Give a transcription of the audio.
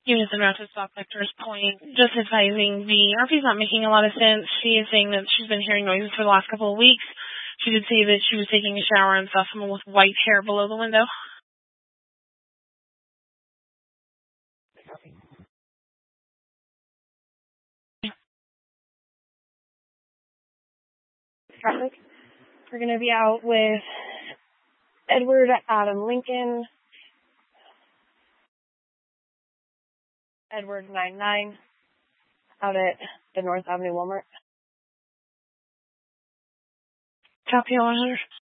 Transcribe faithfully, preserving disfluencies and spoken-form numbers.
units and route to Stock Vector's point, just advising the R P's not making a lot of sense. She is saying that she's been hearing noises for the last couple of weeks. She did say that she was taking a shower and saw someone with white hair below the window. Traffic. We're going to be out with Edward Adam Lincoln, Edward nine nine, out at the North Avenue Walmart. Copy one hundred.